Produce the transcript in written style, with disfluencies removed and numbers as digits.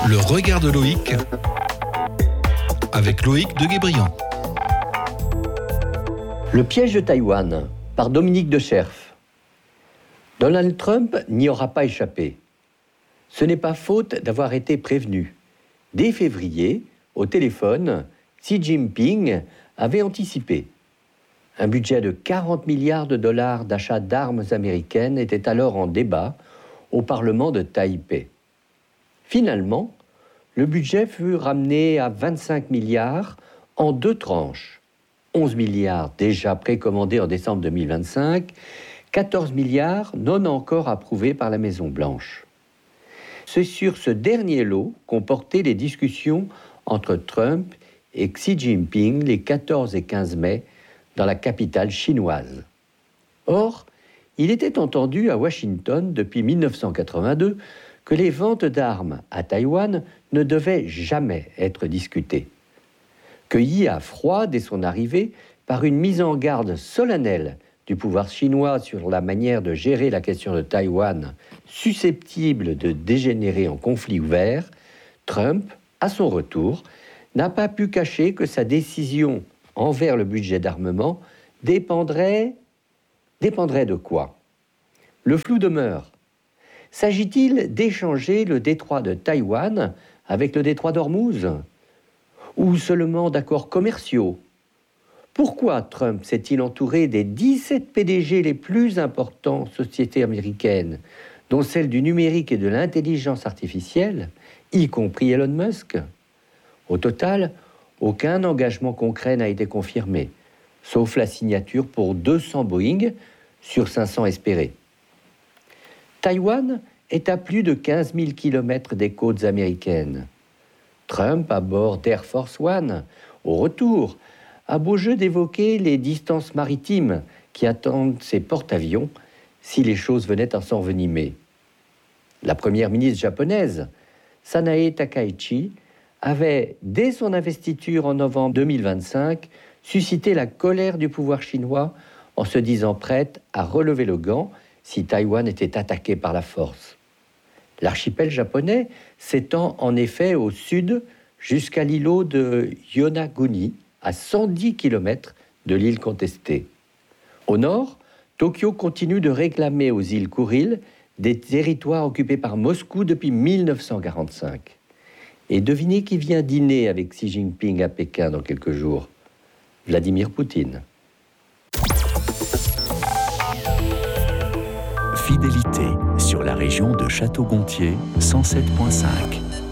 Le regard de Loïc, avec Loïc de Guébriand. Le piège de Taïwan, par Dominique de Scherf. Donald Trump n'y aura pas échappé. Ce n'est pas faute d'avoir été prévenu. Dès février, au téléphone, Xi Jinping avait anticipé. Un budget de 40 milliards de dollars d'achat d'armes américaines était alors en débat au Parlement de Taipei. Finalement, le budget fut ramené à 25 milliards en 2 tranches. 11 milliards déjà précommandés en décembre 2025, 14 milliards non encore approuvés par la Maison-Blanche. C'est sur ce dernier lot qu'ont porté les discussions entre Trump et Xi Jinping les 14 et 15 mai dans la capitale chinoise. Or, il était entendu à Washington depuis 1982 que les ventes d'armes à Taïwan ne devaient jamais être discutées. Cueilli à froid dès son arrivée par une mise en garde solennelle du pouvoir chinois sur la manière de gérer la question de Taïwan, susceptible de dégénérer en conflit ouvert, Trump, à son retour, n'a pas pu cacher que sa décision envers le budget d'armement dépendrait de quoi? Le flou demeure. S'agit-il d'échanger le détroit de Taïwan avec le détroit d'Ormuz? Ou seulement d'accords commerciaux? Pourquoi Trump s'est-il entouré des 17 PDG les plus importantes sociétés américaines, dont celles du numérique et de l'intelligence artificielle, y compris Elon Musk? Au total, aucun engagement concret n'a été confirmé, sauf la signature pour 200 Boeing sur 500 espérés. Taïwan est à plus de 15 000 km des côtes américaines. Trump, à bord d'Air Force One, au retour, a beau jeu d'évoquer les distances maritimes qui attendent ses porte-avions si les choses venaient à s'envenimer. La première ministre japonaise, Sanae Takaichi, avait, dès son investiture en novembre 2025, suscité la colère du pouvoir chinois en se disant prête à relever le gant si Taïwan était attaqué par la force. L'archipel japonais s'étend en effet au sud jusqu'à l'îlot de Yonaguni, à 110 km de l'île contestée. Au nord, Tokyo continue de réclamer aux îles Kuril des territoires occupés par Moscou depuis 1945. Et devinez qui vient dîner avec Xi Jinping à Pékin dans quelques jours? Vladimir Poutine. Fidélité sur la région de Château-Gontier 107.5.